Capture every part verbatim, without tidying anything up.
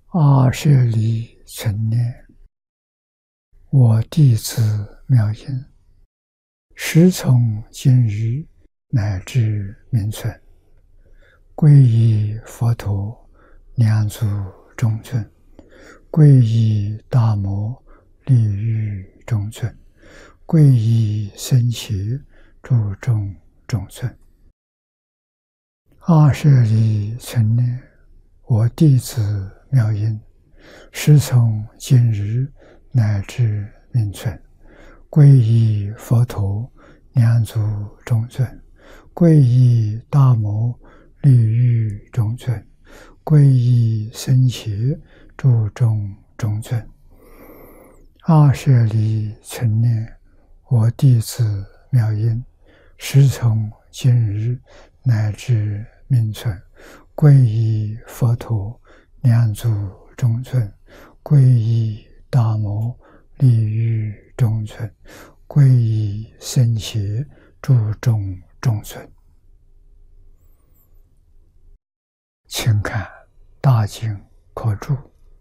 阿舍利存念，我弟子妙音，时从今日乃至明存，皈依佛陀，两足中尊；皈依大摩，利欲中尊；皈依僧伽，注重中尊。阿舍利存念，我弟子妙音，时从今日乃至明存，皈依佛陀，两足中尊；皈依大摩，利欲中尊；皈依僧伽，注重中尊。阿舍利存念，我弟子妙音，时从今日乃至明存，皈依佛陀，两足中尊；皈依大摩，利欲中尊；皈依僧伽，注重中尊。请看《大经科注》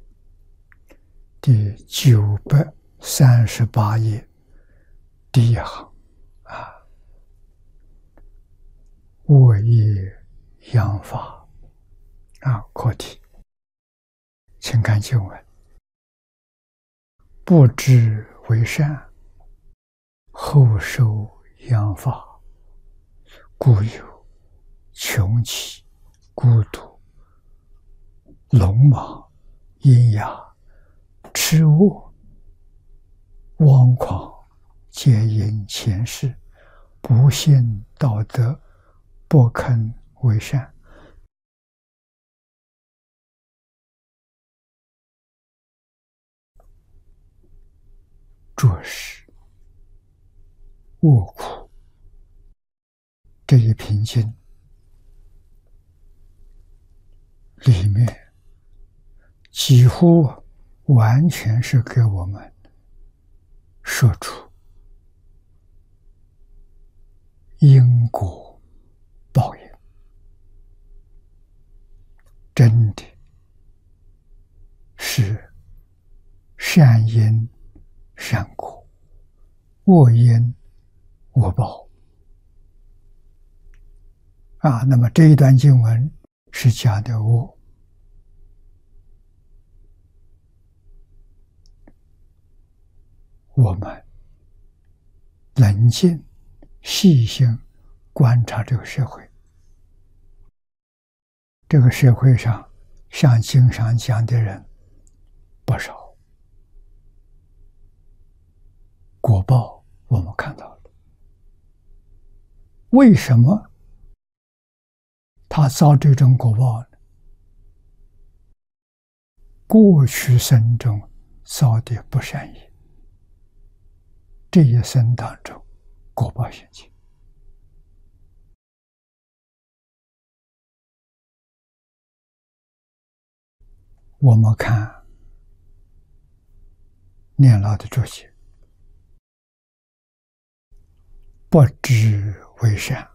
第九百三十八页第一行啊，我业扬法啊，课题。请看经文：不知为善，后受扬法，故有穷奇、孤独、聋盲、喑哑、痴卧、妄狂，皆因前世不信道德，不肯为善。着实卧苦。这一品经里面几乎完全是给我们说出因果报应，真的是善因善果，恶因恶报啊。那么这一段经文是讲的恶，我们冷静细心观察这个社会，这个社会上像经上讲的人不少，果报我们看到了。为什么他遭这种果报呢？过去生中造的不善业，这一生当中果报现前。我们看念老的注解：不知为善，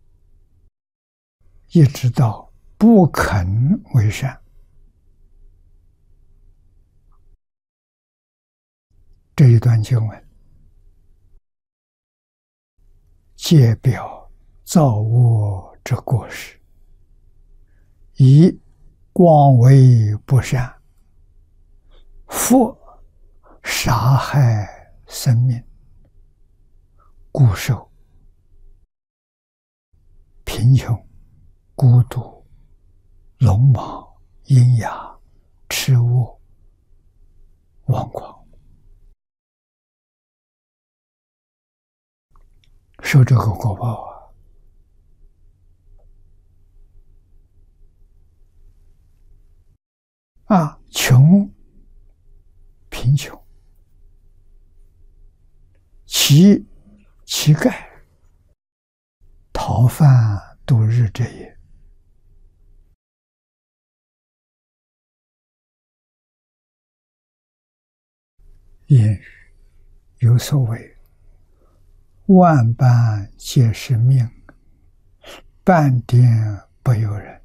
一直到不肯为善，这一段经文皆表造恶之过失，以广为不善，复杀害生命，故受贫穷、孤独、聋盲、喑哑、痴卧、妄狂，受这个果报啊。啊，穷、贫穷、乞乞丐、讨饭度日者也。谚语有所谓：万般皆是命，半点不由人。